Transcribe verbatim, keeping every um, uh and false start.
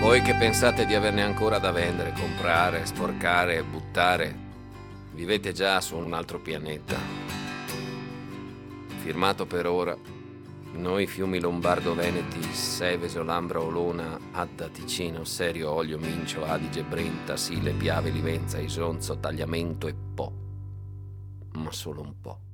Voi che pensate di averne ancora da vendere, comprare, sporcare e buttare, vivete già su un altro pianeta. Firmato per ora, noi fiumi lombardo-veneti, Seveso, Lambra, Olona, Adda, Ticino, Serio, Olio, Mincio, Adige, Brenta, Sile, Piave, Livenza, Isonzo, Tagliamento e Po. Ma solo un po'.